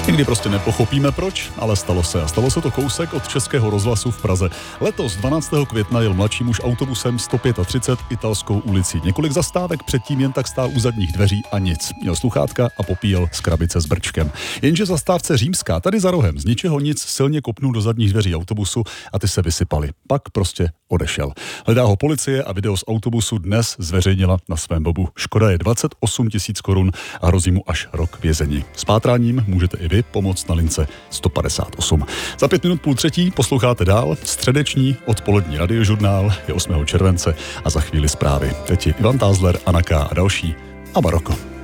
Někdy prostě nepochopíme proč, ale stalo se. A stalo se to kousek od Českého rozhlasu v Praze. Letos 12. května jel mladší muž autobusem 135 italskou ulicí. Několik zastávek předtím jen tak stál u zadních dveří a nic. Měl sluchátka a popíjel z krabice s brčkem. Jenže zastávce Římská, tady za rohem, z ničeho nic silně kopnul do zadních dveří autobusu a ty se vysypaly. Pak prostě odešel. Hledá ho policie a video z autobusu dnes zveřejnila na svém webu. Škoda je 28 000 korun a hrozí mu až rok vězení. S pátráním můžete i vy pomoct na lince 158. Za 5 minut 2:30 posloucháte dál středeční odpolední radiožurnál, je 8. července a za chvíli zprávy. Teď je Ivan Tázler, Anna K. a další a Maroko.